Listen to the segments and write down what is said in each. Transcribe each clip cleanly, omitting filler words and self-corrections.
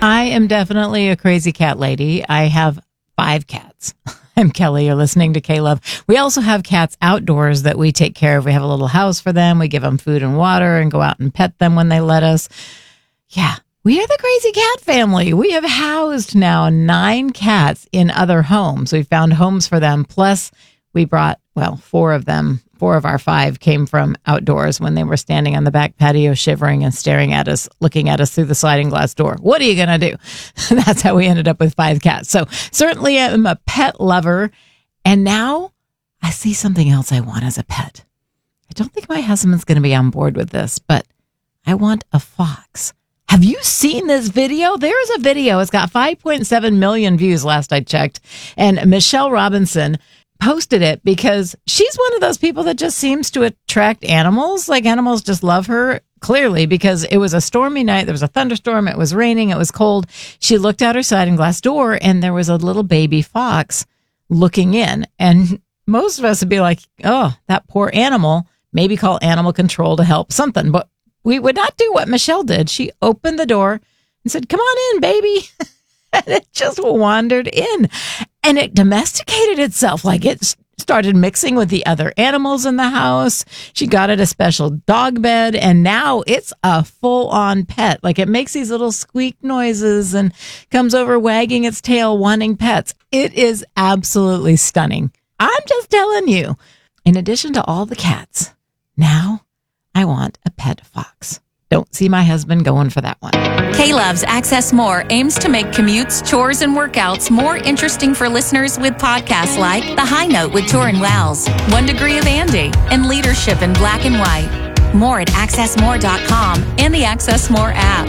I am definitely a crazy cat lady. I have 5 cats. I'm Kelly. You're listening to K-Love. We also have cats outdoors that we take care of. We have a little house for them. We give them food and water and go out and pet them when they let us. Yeah, we are the crazy cat family. We have housed now 9 cats in other homes. We found homes for them. Plus, we brought, 4 of them. 4 of our 5 came from outdoors when they were standing on the back patio shivering and staring at us, looking at us through the sliding glass door. What are you going to do? That's how we ended up with 5 cats. So certainly I'm a pet lover. And now I see something else I want as a pet. I don't think my husband's going to be on board with this, but I want a fox. Have you seen this video? There's a video. It's got 5.7 million views last I checked. And Michelle Robinson posted it because she's one of those people that just seems to attract animals. Like animals just love her, clearly, because it was a stormy night. There was a thunderstorm. It was raining. It was cold. She looked out her sliding glass door and there was a little baby fox looking in. And most of us would be like, oh, that poor animal, maybe call animal control to help something. But we would not do what Michelle did. She opened the door and said, come on in, baby. And it just wandered in. And it domesticated itself. Like it started mixing with the other animals in the house. She got it a special dog bed. And now it's a full-on pet. Like it makes these little squeak noises and comes over wagging its tail, wanting pets. It is absolutely stunning. I'm just telling you. In addition to all the cats, now I want a pet fox. Don't see my husband going for that one. K-Love's Access More aims to make commutes, chores, and workouts more interesting for listeners with podcasts like The High Note with Torin Wells, 1 Degree of Andy, and Leadership in Black and White. More at accessmore.com and the Access More app.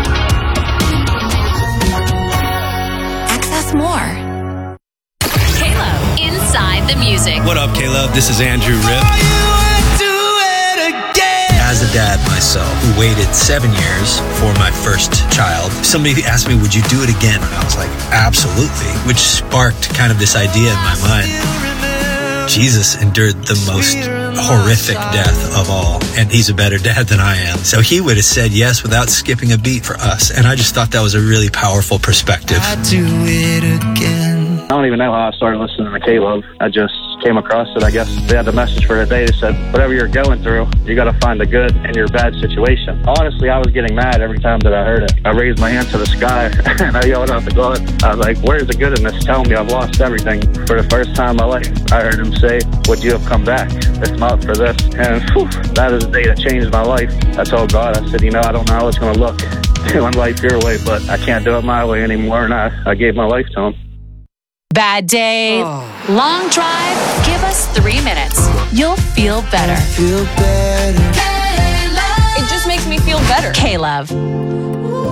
Access More. K-Love, Inside the Music. What up, K-Love? This is Andrew Ripp. As a dad myself, who waited 7 years for my first child, somebody asked me, would you do it again? And I was like, absolutely, which sparked kind of this idea in my mind. Jesus endured the most horrific death of all, and he's a better dad than I am. So he would have said yes without skipping a beat for us. And I just thought that was a really powerful perspective. I'd do it again. I don't even know how I started listening to K-Love. I just came across it. I guess they had the message for today. They said, whatever you're going through, you got to find the good in your bad situation. Honestly, I was getting mad every time that I heard it. I raised my hand to the sky and I yelled out to God. I was like, where's the good in this? Tell me I've lost everything. For the first time in my life, I heard him say, would you have come back if not for this? And that is the day that changed my life. I told God, I said, I don't know how it's going to look doing life your way, but I can't do it my way anymore. And I gave my life to him. Bad day, long drive, give us 3 minutes. You'll feel better. It just makes me feel better. K-Love.